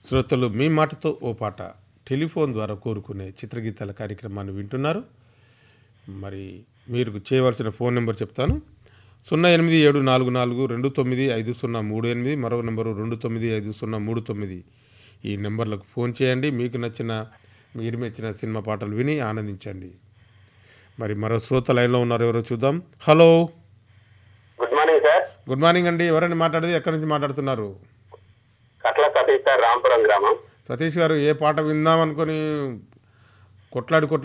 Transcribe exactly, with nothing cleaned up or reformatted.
శ్రోతలు మీ మాటతో ఓ పాట టెలిఫోన్ ద్వారా కోరుకునే చిత్రగీతాల కార్యక్రమాన్ని వింటున్నారు. మరి మీరు చేయవలసిన ఫోన్ నెంబర్ చెప్తాను. సున్నా ఎనిమిది ఏడు నాలుగు నాలుగు రెండు తొమ్మిది ఐదు సున్నా మూడు ఎనిమిది, మరో నెంబరు రెండు తొమ్మిది ఐదు సున్నా మూడు తొమ్మిది. ఈ నెంబర్లకు ఫోన్ చేయండి. మీకు నచ్చిన మీరు మెచ్చిన సినిమా పాటలు విని ఆనందించండి. మరి మరో శ్రోత లైన్లో ఉన్నారు, ఎవరో చూద్దాం. Hello, good morning sir. Good morning అండి. ఎవరైనా మాట్లాడేది, ఎక్కడి నుంచి మాట్లాడుతున్నారు? కట్ల సతీష్ సార్, రాంపురం గ్రామం. సతీష్ గారు, ఏ పాట విందాం అనుకొని కొట్లాడి కొట్లాడి